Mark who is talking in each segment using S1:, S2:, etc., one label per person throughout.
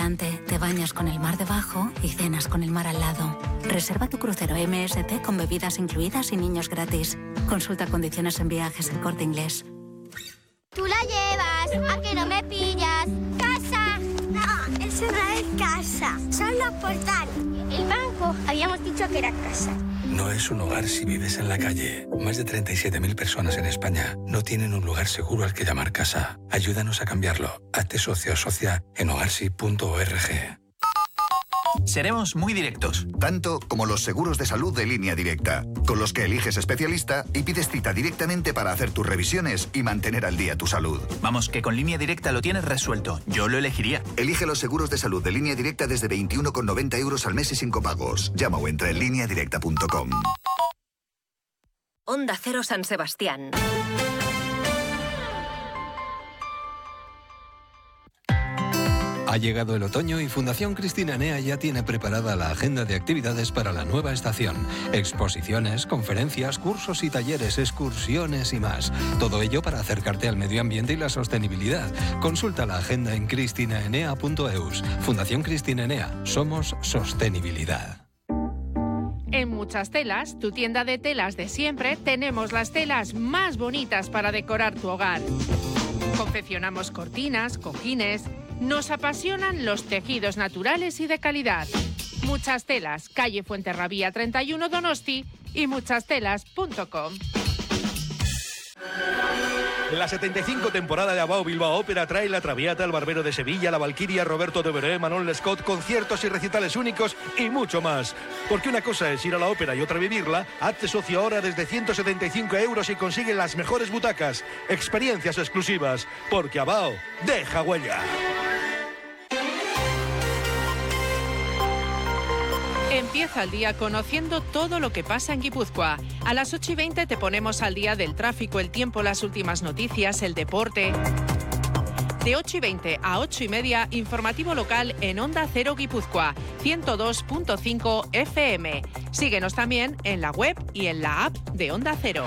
S1: restaurante, te bañas con el mar debajo y cenas con el mar al lado. Reserva tu crucero MSC con bebidas incluidas y niños gratis. Consulta condiciones en Viajes El Corte Inglés.
S2: Tú la llevas, ¿a que no me pillas? ¡Casa! No, eso no es casa, son los portales. El banco, habíamos dicho que era casa.
S3: No es un hogar si vives en la calle. Más de 37.000 personas en España no tienen un lugar seguro al que llamar casa. Ayúdanos a cambiarlo. Hazte socio o socia en hogarsi.org.
S4: Seremos muy directos.
S5: Tanto como los seguros de salud de Línea Directa, con los que eliges especialista y pides cita directamente para hacer tus revisiones y mantener al día tu salud.
S4: Vamos, que con Línea Directa lo tienes resuelto. Yo lo elegiría.
S5: Elige los seguros de salud de Línea Directa desde 21,90 € al mes y sin copagos. Llama o entra en lineadirecta.com.
S6: Onda Cero San Sebastián.
S7: Ha llegado el otoño y Fundación Cristina Enea ya tiene preparada la agenda de actividades para la nueva estación. Exposiciones, conferencias, cursos y talleres, excursiones y más. Todo ello para acercarte al medio ambiente y la sostenibilidad. Consulta la agenda en cristinaenea.eus. Fundación Cristina Enea. Somos sostenibilidad.
S8: En Muchas Telas, tu tienda de telas de siempre, tenemos las telas más bonitas para decorar tu hogar. Confeccionamos cortinas, cojines. Nos apasionan los tejidos naturales y de calidad. Muchas Telas, calle Fuenterrabía 31 Donosti y muchastelas.com.
S9: La 75 temporada de Abao Bilbao Ópera trae La Traviata, El Barbero de Sevilla, La Valquiria, Roberto de Veré, Manon Lescaut, conciertos y recitales únicos y mucho más. Porque una cosa es ir a la ópera y otra vivirla. Hazte socio ahora desde 175 € y consigue las mejores butacas. Experiencias exclusivas. Porque Abao deja huella.
S8: Empieza el día conociendo todo lo que pasa en Guipúzcoa. A las 8:20 te ponemos al día del tráfico, el tiempo, las últimas noticias, el deporte. De 8:20 a 8:30, informativo local en Onda Cero Guipúzcoa, 102.5 FM. Síguenos también en la web y en la app de Onda Cero.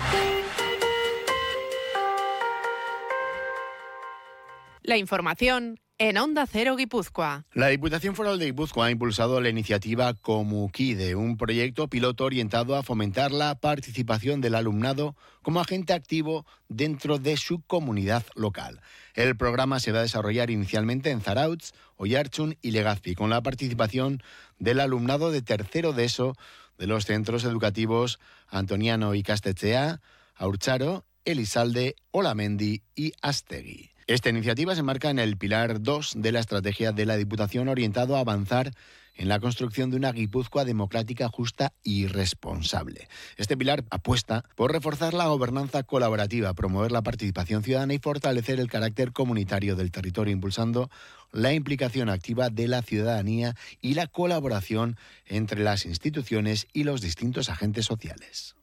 S8: La información en Onda Cero Guipúzcoa.
S10: La Diputación Foral de Guipúzcoa ha impulsado la iniciativa Comuquide, un proyecto piloto orientado a fomentar la participación del alumnado como agente activo dentro de su comunidad local. El programa se va a desarrollar inicialmente en Zarautz, Oiartzun y Legazpi, con la participación del alumnado de tercero de ESO de los centros educativos Antoniano Ikastetxea, Haurtzaro, Elizalde, Olamendi y Astegui. Esta iniciativa se enmarca en el pilar 2 de la estrategia de la Diputación orientado a avanzar en la construcción de una Guipúzcoa democrática, justa y responsable. Este pilar apuesta por reforzar la gobernanza colaborativa, promover la participación ciudadana y fortalecer el carácter comunitario del territorio, impulsando la implicación activa de la ciudadanía y la colaboración entre las instituciones y los distintos agentes sociales.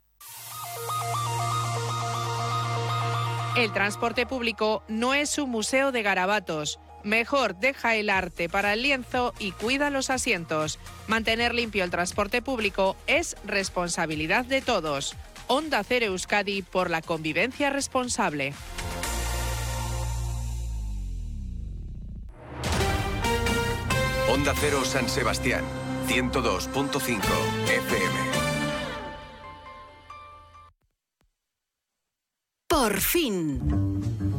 S8: El transporte público no es un museo de garabatos. Mejor deja el arte para el lienzo y cuida los asientos. Mantener limpio el transporte público es responsabilidad de todos. Onda Cero Euskadi por la convivencia responsable.
S11: Onda Cero San Sebastián, 102.5 FM.
S6: Por fin.